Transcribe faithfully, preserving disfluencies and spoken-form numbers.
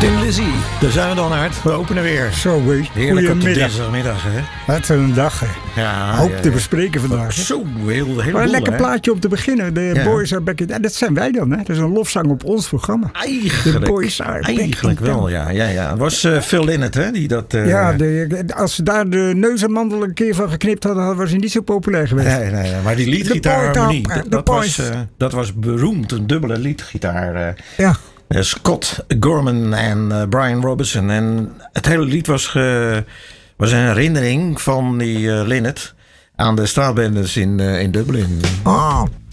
Tin Lizzy, daar zijn we dan uit. We openen weer. Zo, weet Heerlijk op de goedemiddag. dinsdagmiddag, hè? Wat een dag, hè. Ja, Hoop ja, te ja. bespreken vandaag. hè. Zo, heel, heel Maar een lekker hè? plaatje om te beginnen. De Ja. Boys Are Back in Town. Dat zijn wij dan, hè. Dat is een lofzang op ons programma. Eigenlijk, De Boys Are Back eigenlijk in Town. wel, ja. ja, ja. Het was uh, Phil Lynott, hè? Die dat... Uh, Ja, de, als ze daar de neus en mandel een keer van geknipt hadden, was hij niet zo populair geweest. Nee, nee, nee, maar die liedgitaarharmonie, De dat, de dat, was, boys. uh, dat was beroemd. Een dubbele liedgitaar. Uh, Ja. uh, Scott Gorman en uh, Brian Robertson. En het hele lied was, ge, was een herinnering van die uh, Lynott aan de straatbendes in, uh, in Dublin. Ah,